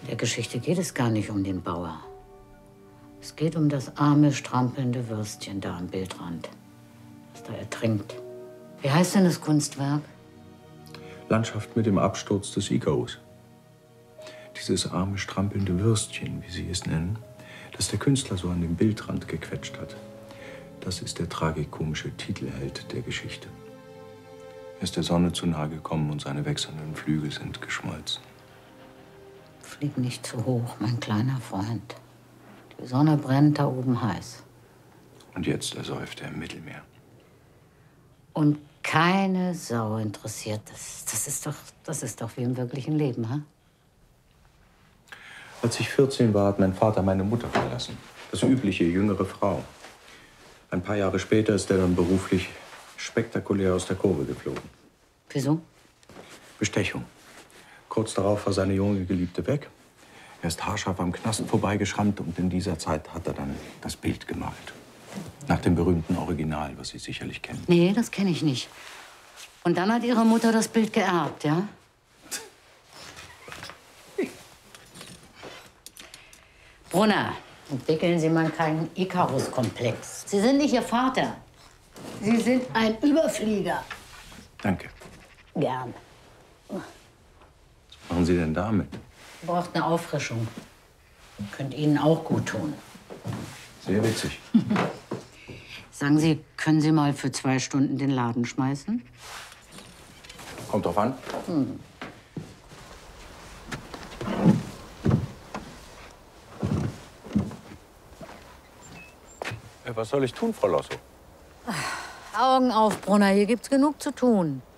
der Geschichte geht es gar nicht um den Bauer. Es geht um das arme, strampelnde Würstchen da am Bildrand, das da ertrinkt. Wie heißt denn das Kunstwerk? Landschaft mit dem Absturz des Ikarus. Dieses arme, strampelnde Würstchen, wie Sie es nennen, das der Künstler so an den Bildrand gequetscht hat. Das ist der tragikomische Titelheld der Geschichte. Er ist der Sonne zu nahe gekommen und seine wechselnden Flügel sind geschmolzen. Flieg nicht zu hoch, mein kleiner Freund. Die Sonne brennt da oben heiß. Und jetzt ersäuft er im Mittelmeer. Und keine Sau interessiert das. Das ist doch wie im wirklichen Leben, ha? Als ich 14 war, hat mein Vater meine Mutter verlassen. Das übliche, jüngere Frau. Ein paar Jahre später ist er dann beruflich spektakulär aus der Kurve geflogen. Wieso? Bestechung. Kurz darauf war seine junge Geliebte weg. Er ist haarscharf am Knast vorbeigeschrammt und in dieser Zeit hat er dann das Bild gemalt. Nach dem berühmten Original, was Sie sicherlich kennen. Nee, das kenne ich nicht. Und dann hat Ihre Mutter das Bild geerbt, ja? Brunner, entwickeln Sie mal keinen Ikarus-Komplex. Sie sind nicht Ihr Vater. Sie sind ein Überflieger. Danke. Gern. Was machen Sie denn damit? Braucht eine Auffrischung. Könnte Ihnen auch gut tun. Sehr witzig. Sagen Sie, können Sie mal für 2 Stunden den Laden schmeißen? Kommt drauf an. Was soll ich tun, Frau Losso? Augen auf, Brunner, hier gibt's genug zu tun.